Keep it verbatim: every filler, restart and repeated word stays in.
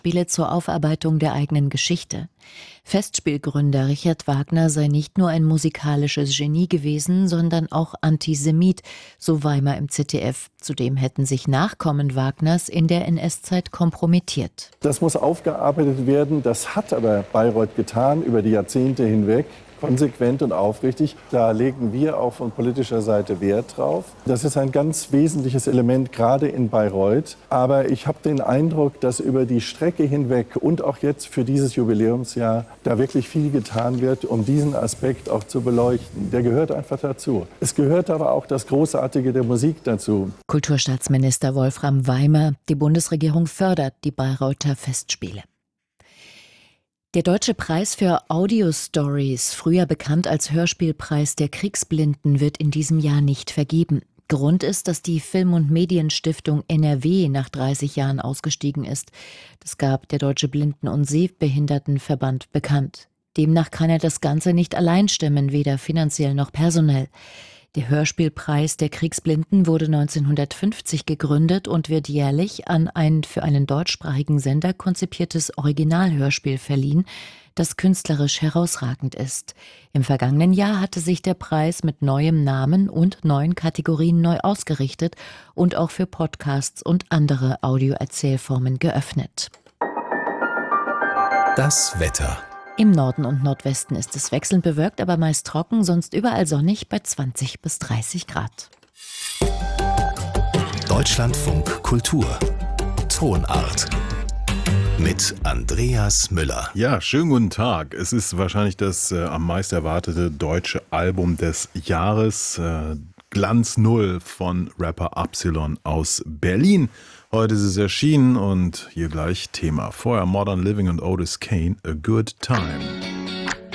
Spiele zur Aufarbeitung der eigenen Geschichte. Festspielgründer Richard Wagner sei nicht nur ein musikalisches Genie gewesen, sondern auch Antisemit, so Weimer im Z D F. Zudem hätten sich Nachkommen Wagners in der N S-Zeit kompromittiert. Das muss aufgearbeitet werden. Das hat aber Bayreuth getan über die Jahrzehnte hinweg. Konsequent und aufrichtig. Da legen wir auch von politischer Seite Wert drauf. Das ist ein ganz wesentliches Element, gerade in Bayreuth. Aber ich habe den Eindruck, dass über die Strecke hinweg und auch jetzt für dieses Jubiläumsjahr da wirklich viel getan wird, um diesen Aspekt auch zu beleuchten. Der gehört einfach dazu. Es gehört aber auch das Großartige der Musik dazu. Kulturstaatsminister Wolfram Weimer: Die Bundesregierung fördert die Bayreuther Festspiele. Der Deutsche Preis für Audio-Stories, früher bekannt als Hörspielpreis der Kriegsblinden, wird in diesem Jahr nicht vergeben. Grund ist, dass die Film- und Medienstiftung N R W nach dreißig Jahren ausgestiegen ist. Das gab der Deutsche Blinden- und Sehbehindertenverband bekannt. Demnach kann er das Ganze nicht allein stemmen, weder finanziell noch personell. Der Hörspielpreis der Kriegsblinden wurde neunzehnhundertfünfzig gegründet und wird jährlich an ein für einen deutschsprachigen Sender konzipiertes Originalhörspiel verliehen, das künstlerisch herausragend ist. Im vergangenen Jahr hatte sich der Preis mit neuem Namen und neuen Kategorien neu ausgerichtet und auch für Podcasts und andere Audioerzählformen geöffnet. Das Wetter. Im Norden und Nordwesten ist es wechselnd bewölkt, aber meist trocken, sonst überall sonnig bei zwanzig bis dreißig Grad. Deutschlandfunk Kultur. Tonart. Mit Andreas Müller. Ja, schönen guten Tag. Es ist wahrscheinlich das äh, am meist erwartete deutsche Album des Jahres. Äh, Glanz Null von Rapper Upsilon aus Berlin. Heute ist es erschienen und hier gleich Thema. Vorher Modern Living und Otis Kane, A Good Time.